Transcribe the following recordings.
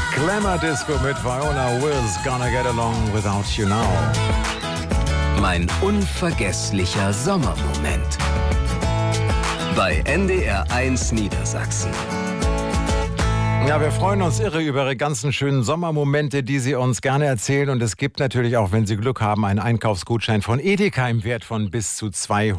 Glamour Disco mit Viola Wills, Gonna Get Along Without You Now. Mein unvergesslicher Sommermoment. Bei NDR 1 Niedersachsen. Ja, wir freuen uns irre über Ihre ganzen schönen Sommermomente, die Sie uns gerne erzählen. Und es gibt natürlich auch, wenn Sie Glück haben, einen Einkaufsgutschein von Edeka im Wert von bis zu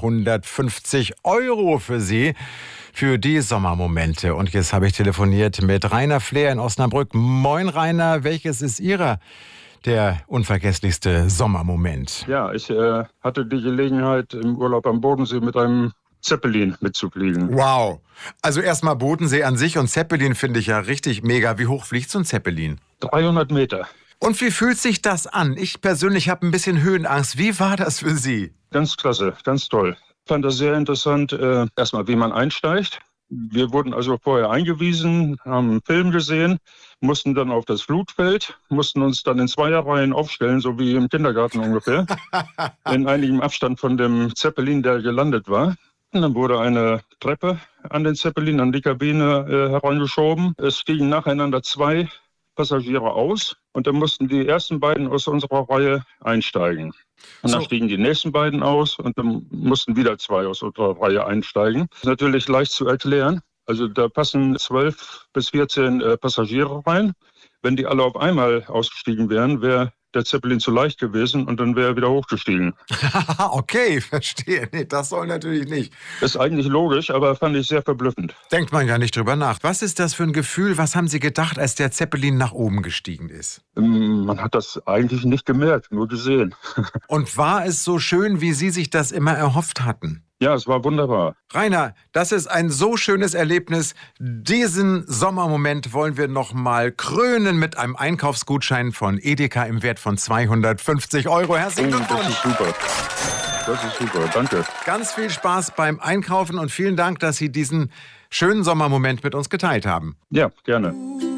250 € für Sie, für die Sommermomente. Und jetzt habe ich telefoniert mit Rainer Flair in Osnabrück. Moin Rainer, welches ist Ihrer der unvergesslichste Sommermoment? Ja, ich hatte die Gelegenheit, im Urlaub am Bodensee mit einem Zeppelin mitzufliegen. Wow. Also erstmal Bodensee an sich und Zeppelin finde ich ja richtig mega. Wie hoch fliegt so ein Zeppelin? 300 Meter. Und wie fühlt sich das an? Ich persönlich habe ein bisschen Höhenangst. Wie war das für Sie? Ganz klasse, ganz toll. Ich fand das sehr interessant, erstmal wie man einsteigt. Wir wurden also vorher eingewiesen, haben einen Film gesehen, mussten dann auf das Flugfeld, mussten uns dann in Zweierreihen aufstellen, so wie im Kindergarten ungefähr, in einigem Abstand von dem Zeppelin, der gelandet war. Und dann wurde eine Treppe an den Zeppelin, an die Kabine herangeschoben. Es stiegen nacheinander 2 Passagiere aus und dann mussten die ersten beiden aus unserer Reihe einsteigen. Und dann stiegen die nächsten beiden aus und dann mussten wieder 2 aus unserer Reihe einsteigen. Das ist natürlich leicht zu erklären. Also da passen 12 bis 14 Passagiere rein. Wenn die alle auf einmal ausgestiegen wären, wäre der Zeppelin zu leicht gewesen und dann wäre er wieder hochgestiegen. Okay, verstehe. Nee, das soll natürlich nicht. Das ist eigentlich logisch, aber fand ich sehr verblüffend. Denkt man ja nicht drüber nach. Was ist das für ein Gefühl? Was haben Sie gedacht, als der Zeppelin nach oben gestiegen ist? Man hat das eigentlich nicht gemerkt, nur gesehen. Und war es so schön, wie Sie sich das immer erhofft hatten? Ja, es war wunderbar. Rainer, das ist ein so schönes Erlebnis. Diesen Sommermoment wollen wir noch mal krönen mit einem Einkaufsgutschein von Edeka im Wert von 250 €. Herzlichen Glückwunsch. Das ist super. Das ist super, danke. Ganz viel Spaß beim Einkaufen und vielen Dank, dass Sie diesen schönen Sommermoment mit uns geteilt haben. Ja, gerne.